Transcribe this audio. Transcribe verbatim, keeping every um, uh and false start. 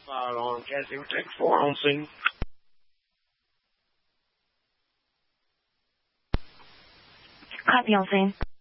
Spot on. Cassie, we'll take four on scene. Copy on scene.